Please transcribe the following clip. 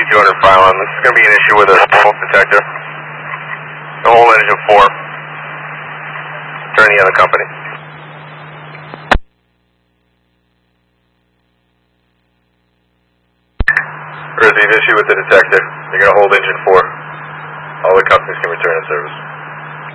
200 file on. This is going to be an issue with a smoke detector. The whole engine 4. Turn the other company. There's an issue with the detector. They're going to hold engine 4. All the companies can return in service.